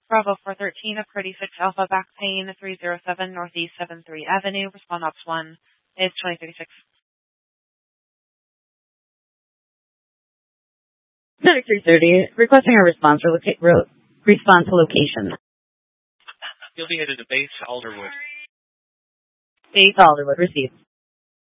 Bravo 413 of Purdy 6 Alpha back pain 307 Northeast 73 Avenue. Respond Ops 1 is 2036. Medic 330, requesting a response to location. You'll be headed to Base Alderwood. Base Alderwood, received.